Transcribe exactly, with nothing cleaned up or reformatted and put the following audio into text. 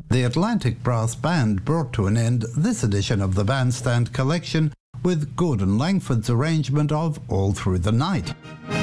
The Atlantic Brass Band brought to an end this edition of the Bandstand Collection with Gordon Langford's arrangement of All Through the Night.